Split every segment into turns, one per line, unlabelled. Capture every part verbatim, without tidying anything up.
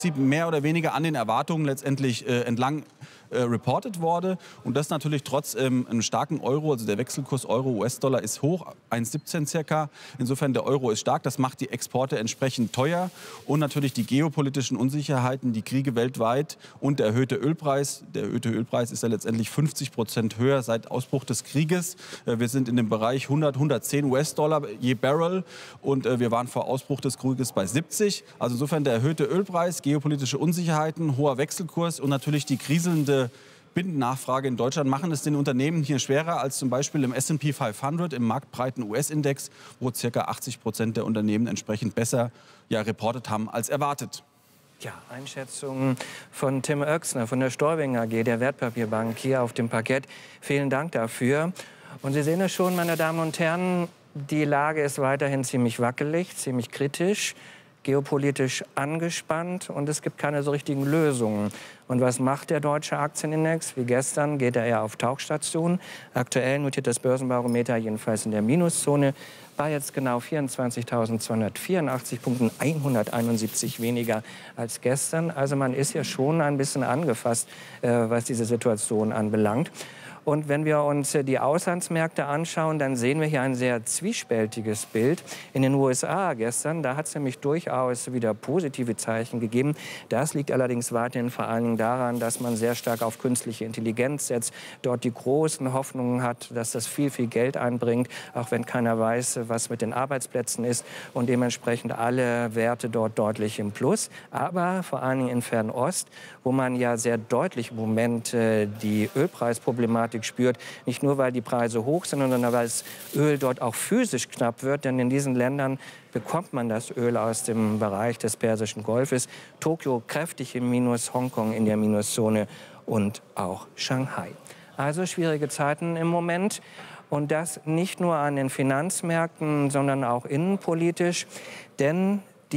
mehr oder weniger an den Erwartungen letztendlich äh, entlang äh, reported wurde. Und das natürlich trotz ähm, einem starken Euro, also der Wechselkurs Euro-U S-Dollar ist hoch, eins Komma siebzehn circa. Insofern der Euro ist stark, das macht die Exporte entsprechend teuer. Und natürlich die geopolitischen Unsicherheiten, die Kriege weltweit und der erhöhte Ölpreis. Der erhöhte Ölpreis ist ja letztendlich fünfzig Prozent höher seit Ausbruch des Krieges. Äh, wir sind in dem Bereich hundert, hundertzehn U S-Dollar je Barrel und äh, wir waren vor Ausbruch des Krieges bei siebzig. Also insofern der erhöhte Ölpreis, geopolitische Unsicherheiten, hoher Wechselkurs und natürlich die kriselnde Binnennachfrage in Deutschland machen es den Unternehmen hier schwerer als zum Beispiel im S und P fünfhundert, im marktbreiten U S-Index, wo ca. achtzig Prozent der Unternehmen entsprechend besser ja, reportet haben als erwartet.
Ja, Einschätzungen von Tim Oechsner von der Storwing A G, der Wertpapierbank, hier auf dem Parkett. Vielen Dank dafür. Und Sie sehen es schon, meine Damen und Herren, die Lage ist weiterhin ziemlich wackelig, ziemlich kritisch, geopolitisch angespannt und es gibt keine so richtigen Lösungen. Und was macht der deutsche Aktienindex? Wie gestern geht er eher auf Tauchstation. Aktuell notiert das Börsenbarometer jedenfalls in der Minuszone bei jetzt genau vierundzwanzigtausendzweihundertvierundachtzig Punkten, hunderteinundsiebzig weniger als gestern. Also man ist ja schon ein bisschen angefasst, äh, was diese Situation anbelangt. Und wenn wir uns die Auslandsmärkte anschauen, dann sehen wir hier ein sehr zwiespältiges Bild. In den U S A gestern, da hat es nämlich durchaus wieder positive Zeichen gegeben. Das liegt allerdings weiterhin vor allen Dingen daran, dass man sehr stark auf künstliche Intelligenz setzt, dort die großen Hoffnungen hat, dass das viel, viel Geld einbringt, auch wenn keiner weiß, was mit den Arbeitsplätzen ist und dementsprechend alle Werte dort deutlich im Plus. Aber vor allen Dingen in Fernost, wo man ja sehr deutlich im Moment äh, die Ölpreisproblematik spürt, nicht nur, weil die Preise hoch sind, sondern weil das Öl dort auch physisch knapp wird. Denn in diesen Ländern bekommt man das Öl aus dem Bereich des Persischen Golfes. Tokio kräftig im Minus, Hongkong in der Minuszone und auch Shanghai. Also schwierige Zeiten im Moment. Und das nicht nur an den Finanzmärkten, sondern auch innenpolitisch. Denn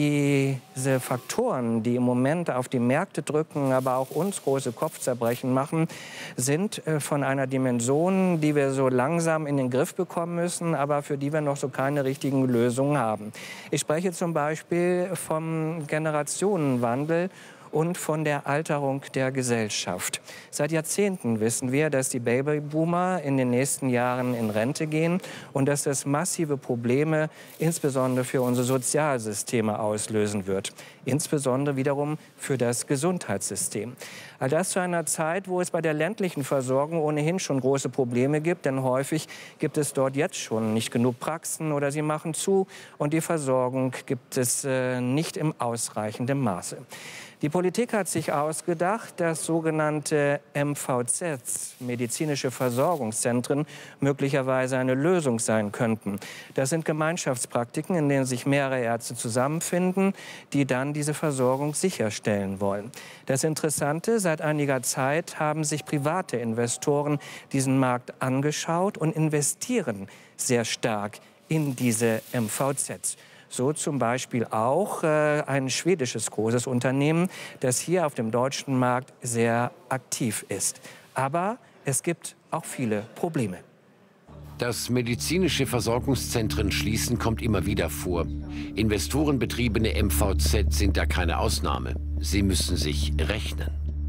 diese Faktoren, die im Moment auf die Märkte drücken, aber auch uns große Kopfzerbrechen machen, sind von einer Dimension, die wir so langsam in den Griff bekommen müssen, aber für die wir noch so keine richtigen Lösungen haben. Ich spreche zum Beispiel vom Generationenwandel und von der Alterung der Gesellschaft. Seit Jahrzehnten wissen wir, dass die Babyboomer in den nächsten Jahren in Rente gehen und dass das massive Probleme insbesondere für unsere Sozialsysteme auslösen wird. Insbesondere wiederum für das Gesundheitssystem. All das zu einer Zeit, wo es bei der ländlichen Versorgung ohnehin schon große Probleme gibt, denn häufig gibt es dort jetzt schon nicht genug Praxen oder sie machen zu und die Versorgung gibt es äh, nicht im ausreichenden Maße. Die Politik hat sich ausgedacht, dass sogenannte M V Zs, medizinische Versorgungszentren, möglicherweise eine Lösung sein könnten. Das sind Gemeinschaftspraktiken, in denen sich mehrere Ärzte zusammenfinden, die dann diese Versorgung sicherstellen wollen. Das Interessante, seit einiger Zeit haben sich private Investoren diesen Markt angeschaut und investieren sehr stark in diese M V Zs. So zum Beispiel auch äh, ein schwedisches großes Unternehmen, das hier auf dem deutschen Markt sehr aktiv ist. Aber es gibt auch viele Probleme.
Dass medizinische Versorgungszentren schließen, kommt immer wieder vor. Investorenbetriebene M V Z sind da keine Ausnahme. Sie müssen sich rechnen.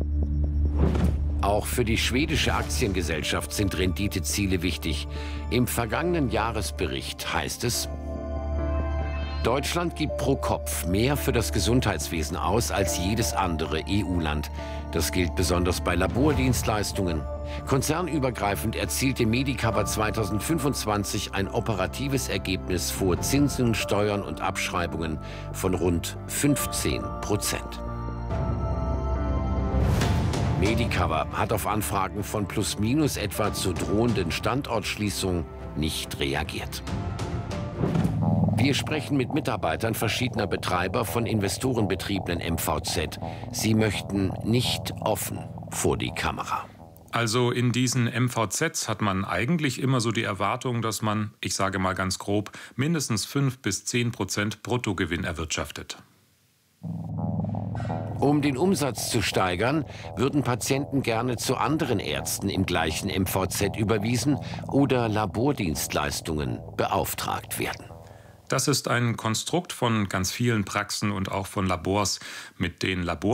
Auch für die schwedische Aktiengesellschaft sind Renditeziele wichtig. Im vergangenen Jahresbericht heißt es: Deutschland gibt pro Kopf mehr für das Gesundheitswesen aus als jedes andere E U-Land. Das gilt besonders bei Labordienstleistungen. Konzernübergreifend erzielte Medicover zweitausendfünfundzwanzig ein operatives Ergebnis vor Zinsen, Steuern und Abschreibungen von rund fünfzehn Prozent. Medicover hat auf Anfragen von Plus Minus etwa zur drohenden Standortschließung nicht reagiert. Wir sprechen mit Mitarbeitern verschiedener Betreiber von investorenbetriebenen M V Z. Sie möchten nicht offen vor die Kamera.
Also in diesen M V Zs hat man eigentlich immer so die Erwartung, dass man, ich sage mal ganz grob, mindestens fünf bis zehn Prozent Bruttogewinn erwirtschaftet.
Um den Umsatz zu steigern, würden Patienten gerne zu anderen Ärzten im gleichen M V Z überwiesen oder Labordienstleistungen beauftragt werden.
Das ist ein Konstrukt von ganz vielen Praxen und auch von Labors, mit den Labor